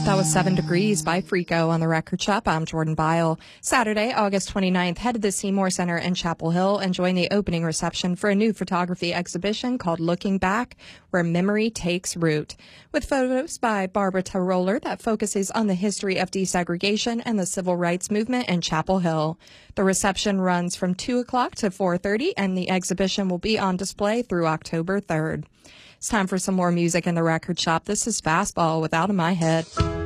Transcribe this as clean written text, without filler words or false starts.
That was 7 Degrees by Freako on the Record Shop. I'm Jordan Bile. Saturday, August 29th, head to the Seymour Center in Chapel Hill and join the opening reception for a new photography exhibition called Looking Back, Where Memory Takes Root, with photos by Barbara Tyroller that focuses on the history of desegregation and the civil rights movement in Chapel Hill. The reception runs from 2 o'clock to 4:30, and the exhibition will be on display through October 3rd. It's time for some more music in the Record Shop. This is Fastball with Out of My Head.